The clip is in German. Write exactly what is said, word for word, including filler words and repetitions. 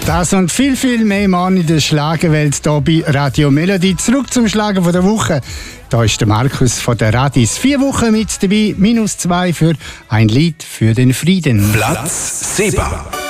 Das und viel, viel mehr Mann in der Schlagerwelt hier bei Radio Melody. Zurück zum Schlager von der Woche. Da ist der Markus von der Radis. Vier Wochen mit dabei, minus zwei für ein Lied für den Frieden. Platz sieben.